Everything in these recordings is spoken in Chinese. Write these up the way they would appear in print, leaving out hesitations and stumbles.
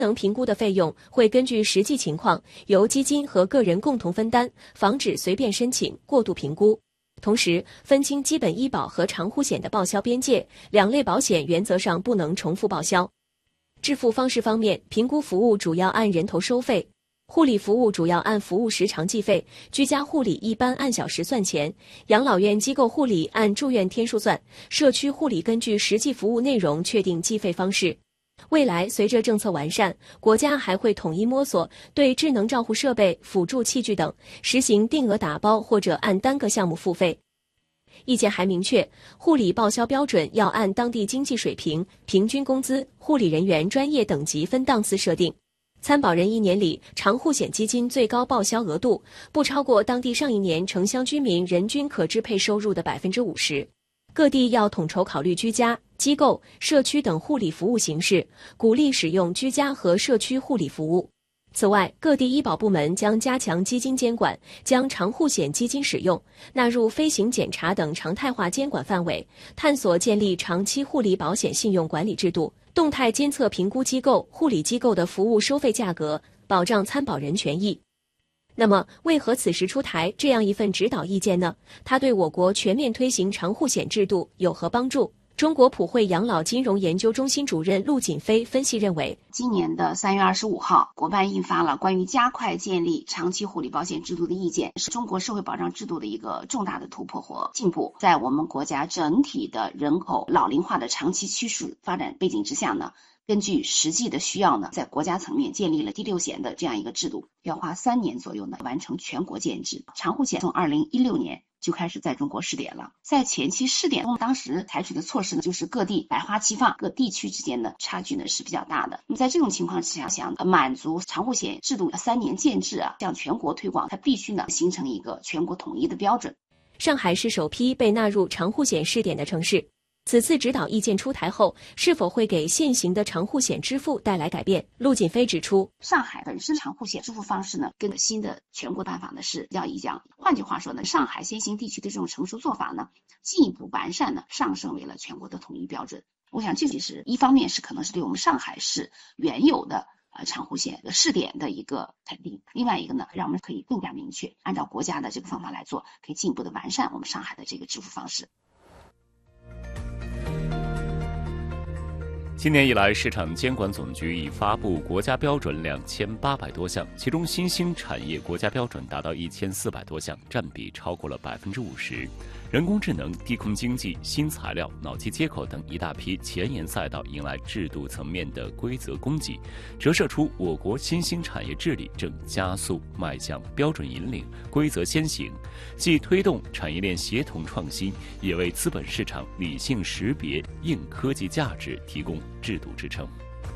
能评估的费用会根据实际情况由基金和个人共同分担，防止随便申请、过度评估。同时，分清基本医保和长护险的报销边界，两类保险原则上不能重复报销。支付方式方面，评估服务主要按人头收费，护理服务主要按服务时长计费，居家护理一般按小时算钱，养老院机构护理按住院天数算，社区护理根据实际服务内容确定计费方式。未来随着政策完善，国家还会统一摸索对智能照护设备、辅助器具等实行定额打包或者按单个项目付费。意见还明确，护理报销标准要按当地经济水平、平均工资、护理人员专业等级分档次设定。参保人1年里长护险基金最高报销额度不超过当地上一年城乡居民人均可支配收入的50%。各地要统筹考虑居家、机构、社区等护理服务形式，鼓励使用居家和社区护理服务。此外，各地医保部门将加强基金监管，将长护险基金使用纳入飞行检查等常态化监管范围，探索建立长期护理保险信用管理制度，动态监测评估机构、护理机构的服务收费价格，保障参保人权益。那么，为何此时出台这样一份指导意见呢？它对我国全面推行长护险制度有何帮助？中国普惠养老金融研究中心主任陆锦飞分析认为， 今年的3月25号，国办印发了关于加快建立长期护理保险制度的意见，是中国社会保障制度的一个重大的突破和进步。在我们国家整体的人口老龄化的长期趋势发展背景之下呢，根据实际的需要呢，在国家层面建立了第6险的这样一个制度，要花3年左右呢完成全国建制。长护险从2016年就开始在中国试点了，在前期试点中，当时采取的措施呢，就是各地百花齐放，各地区之间的差距呢是比较大的。那么在这种情况之下，想满足长护险制度3年建制向全国推广，它必须呢形成一个全国统一的标准。 上海是首批被纳入长护险试点的城市。此次指导意见出台后，是否会给现行的长护险支付带来改变？陆锦飞指出， 上海本身长护险支付方式呢，跟新的全国办法呢是比较一样。换句话说呢，上海先行地区的这种成熟做法呢，进一步完善呢，上升为了全国的统一标准。我想这其实一方面是可能是对我们上海市原有的长护险的试点的一个肯定，另外一个呢，让我们可以更加明确按照国家的这个方法来做，可以进一步的完善我们上海的这个支付方式。 今年以来，市场监管总局已发布国家标准2800多项，其中新兴产业国家标准达到1400多项，占比超过了50%。人工智能、低空经济、新材料、脑机接口等一大批前沿赛道迎来制度层面的规则供给，折射出我国新兴产业治理正加速迈向标准引领、规则先行，既推动产业链协同创新，也为资本市场理性识别硬科技价值提供制度支撑。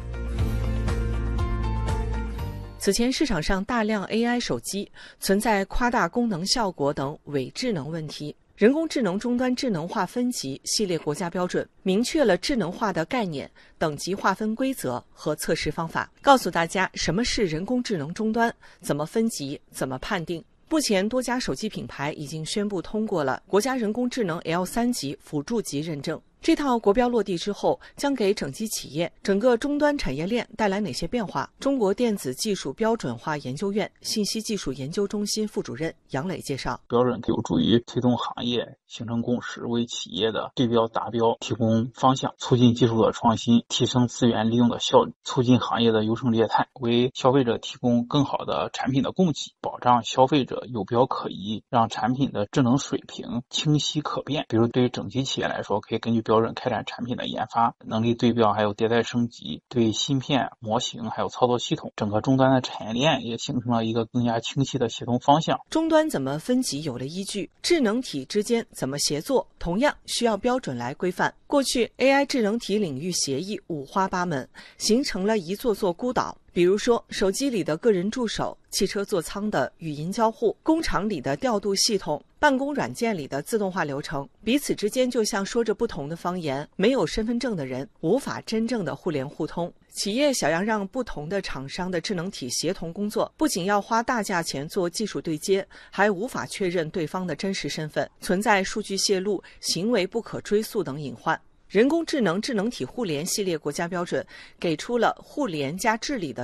此前市场上大量 AI 手机存在夸大功能效果等伪智能问题。人工智能终端智能化分级系列国家标准明确了智能化的概念、等级划分规则和测试方法，告诉大家什么是人工智能终端，怎么分级，怎么判定。目前多家手机品牌已经宣布通过了国家人工智能 L3级辅助级认证。这套国标落地之后，将给整机企业、整个终端产业链带来哪些变化？中国电子技术标准化研究院信息技术研究中心副主任杨磊介绍， 标准有助于推动行业形成共识，为企业的对标达标提供方向，促进技术的创新，提升资源利用的效率，促进行业的优胜劣汰，为消费者提供更好的产品的供给，保障消费者有标可依，让产品的智能水平清晰可辨。比如对于整机企业来说，可以根据标准开展产品的研发、能力对标还有迭代升级，对芯片、模型还有操作系统，整个终端的产业链也形成了一个更加清晰的协同方向。 终端怎么分级有了依据，智能体之间怎么协作，同样需要标准来规范。过去 AI 智能体领域协议五花八门，形成了一座座孤岛。比如说，手机里的个人助手、汽车座舱的语音交互、工厂里的调度系统、办公软件里的自动化流程，彼此之间就像说着不同的方言，没有身份证的人无法真正的互联互通。企业想要让不同的厂商的智能体协同工作，不仅要花大价钱做技术对接，还无法确认对方的真实身份，存在数据泄露、行为不可追溯等隐患。 人工智能智能体互联系列国家标准给出了互联加治理的